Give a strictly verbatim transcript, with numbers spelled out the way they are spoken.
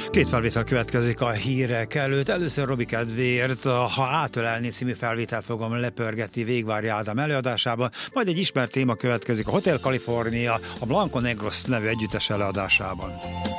Két felvétel következik a hírek előtt. Először Robi kedvéért a Ha átölelni című felvételt fogom lepörgetni Végvári Ádám előadásában, majd egy ismert téma következik a Hotel California, a Blanco Negros nevű együttes előadásában.